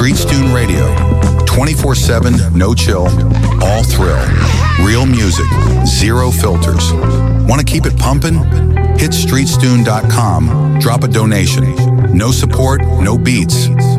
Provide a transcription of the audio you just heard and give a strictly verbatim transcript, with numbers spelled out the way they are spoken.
Streets Tune Radio. twenty-four seven, no chill, all thrill. Real music, zero filters. Want to keep it pumping? Hit streets tune dot com, drop a donation. No support, no beats.